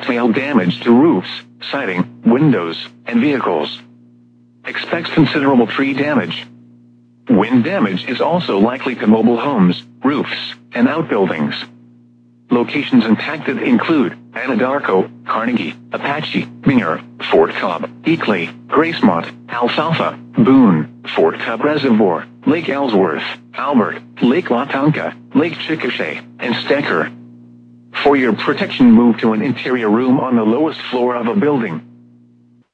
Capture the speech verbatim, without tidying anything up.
hail damage to roofs, siding, windows, and vehicles. Expect considerable tree damage. Wind damage is also likely to mobile homes, roofs, and outbuildings. Locations impacted include Anadarko, Carnegie, Apache, Binger, Fort Cobb, Eakly, Gracemont, Alfalfa, Boone, Fort Cobb Reservoir, Lake Ellsworth, Albert, Lake Latonka, Lake Chickasha, and Stecker. For your protection, move to an interior room on the lowest floor of a building.